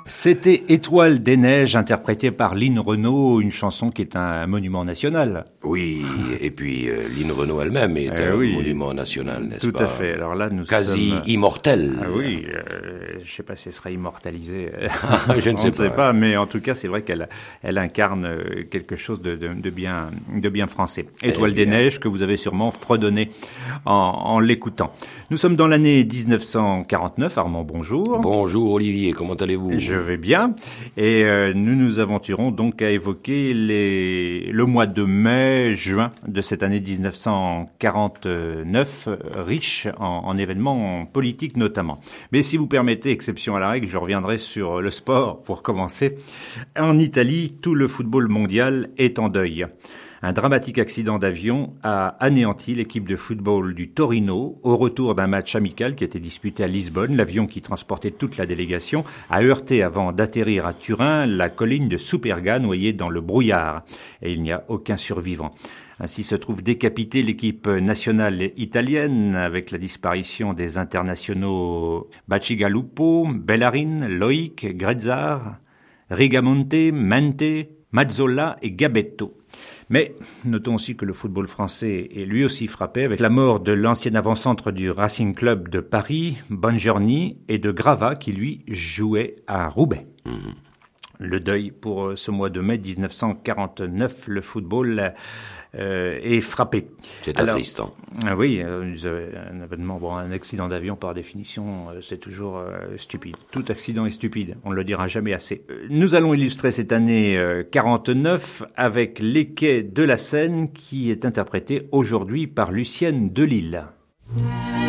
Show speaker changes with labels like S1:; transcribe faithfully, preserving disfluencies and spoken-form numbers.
S1: C'était Étoile des Neiges, interprétée par Lynn Renaud, une chanson qui est un monument national.
S2: Oui, et puis euh, Lynn Renaud elle-même est
S1: euh,
S2: un
S1: oui,
S2: monument national, n'est-ce
S1: tout
S2: pas?
S1: Tout à fait. Alors là, nous
S2: quasi
S1: sommes...
S2: immortel.
S1: Ah oui, euh, je sais pas si elle sera immortalisée.
S2: je ne sais,
S1: On
S2: pas.
S1: ne sait pas, mais en tout cas, c'est vrai qu'elle elle incarne quelque chose de, de, de bien, de bien français. Étoile eh des Neiges que vous avez sûrement fredonné en, en l'écoutant. Nous sommes dans l'année dix-neuf cent quarante-neuf. Armand, bonjour.
S2: Bonjour Olivier, comment allez-vous?
S1: Je vais bien. Et euh, nous nous aventurons donc à évoquer les, le mois de mai, juin de cette année dix-neuf cent quarante-neuf, riche en, en événements politiques notamment. Mais si vous permettez, exception à la règle, je reviendrai sur le sport pour commencer. En Italie, tout le football mondial est en deuil. Un dramatique accident d'avion a anéanti l'équipe de football du Torino au retour d'un match amical qui était disputé à Lisbonne. L'avion qui transportait toute la délégation a heurté avant d'atterrir à Turin la colline de Superga noyée dans le brouillard. Et il n'y a aucun survivant. Ainsi se trouve décapitée l'équipe nationale italienne avec la disparition des internationaux Bacigalupo, Bellarin, Loïc, Grezzar, Rigamonte, Mente, Mazzola et Gabetto. Mais notons aussi que le football français est lui aussi frappé avec la mort de l'ancien avant-centre du Racing Club de Paris, Bongiorni, et de Grava qui lui jouait à Roubaix. Mmh. Le deuil pour ce mois de mai dix-neuf cent quarante-neuf, le football euh, est frappé.
S2: C'est attristant.
S1: Ah oui, un événement, bon, un accident d'avion par définition, c'est toujours euh, stupide. Tout accident est stupide, on ne le dira jamais assez. Nous allons illustrer cette année euh, quarante-neuf avec Les Quais de la Seine qui est interprété aujourd'hui par Lucienne Delille.